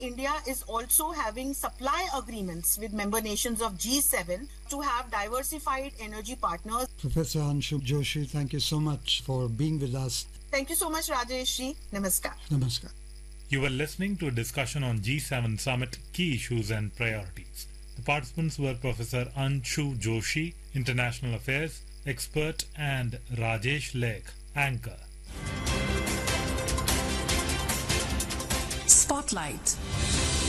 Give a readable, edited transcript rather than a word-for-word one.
India is also having supply agreements with member nations of G7 to have diversified energy partners. Professor Anshu Joshi, thank you so much for being with us. Thank you so much, Rajesh ji. Namaskar. Namaskar. You were listening to a discussion on G7 Summit Key Issues and Priorities. The participants were Professor Anshu Joshi, International Affairs Expert, and Rajesh Lek, Anchor. Spotlight.